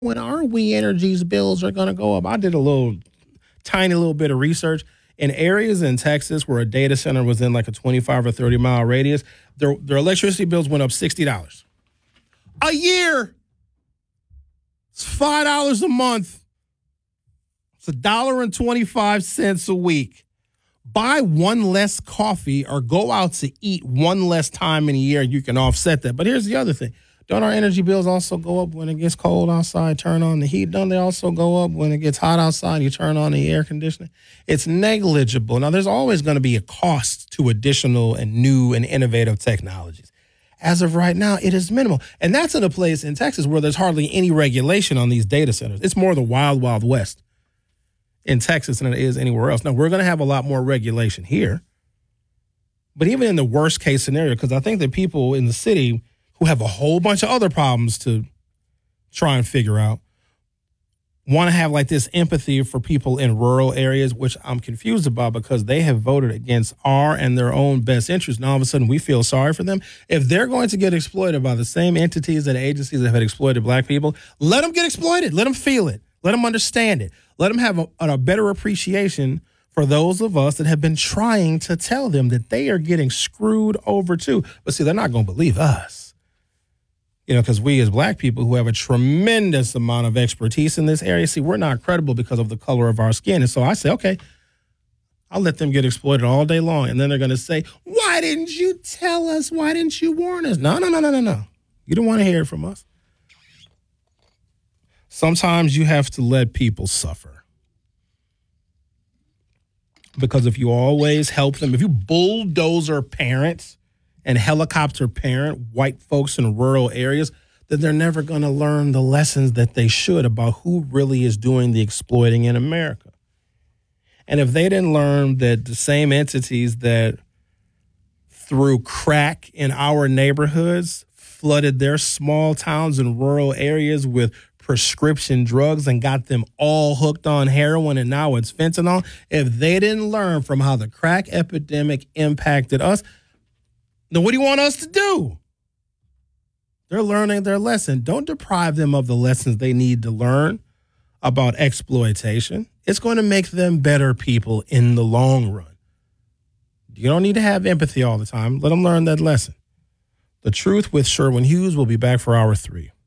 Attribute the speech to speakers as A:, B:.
A: when our we energies bills are going to go up? I did a tiny little bit of research. In areas in Texas where a data center was in like a 25 or 30 mile radius, their electricity bills went up $60 a year. It's $5 a month. It's $1.25 a week. Buy one less coffee or go out to eat one less time in a year. You can offset that. But here's the other thing. Don't our energy bills also go up when it gets cold outside? Turn on the heat. Don't they also go up when it gets hot outside? You turn on the air conditioning. It's negligible. Now, there's always going to be a cost to additional and new and innovative technologies. As of right now, it is minimal. And that's in a place in Texas where there's hardly any regulation on these data centers. It's more the wild, wild west in Texas than it is anywhere else. Now, we're going to have a lot more regulation here. But even in the worst case scenario, because I think that people in the city who have a whole bunch of other problems to try and figure out want to have like this empathy for people in rural areas, which I'm confused about because they have voted against our and their own best interests. And all of a sudden we feel sorry for them. If they're going to get exploited by the same entities and agencies that have exploited black people, let them get exploited. Let them feel it. Let them understand it. Let them have a better appreciation for those of us that have been trying to tell them that they are getting screwed over too. But see, they're not going to believe us. You know, because we as black people who have a tremendous amount of expertise in this area, see, we're not credible because of the color of our skin. And so I say, okay, I'll let them get exploited all day long. And then they're going to say, why didn't you tell us? Why didn't you warn us? No. You don't want to hear it from us. Sometimes you have to let people suffer. Because if you always help them, if you bulldozer parents and helicopter parent white folks in rural areas, that they're never going to learn the lessons that they should about who really is doing the exploiting in America. And if they didn't learn that the same entities that threw crack in our neighborhoods flooded their small towns and rural areas with prescription drugs and got them all hooked on heroin and now it's fentanyl, if they didn't learn from how the crack epidemic impacted us, then what do you want us to do? They're learning their lesson. Don't deprive them of the lessons they need to learn about exploitation. It's going to make them better people in the long run. You don't need to have empathy all the time. Let them learn that lesson. The Truth with Sherwin Hughes will be back for hour 3.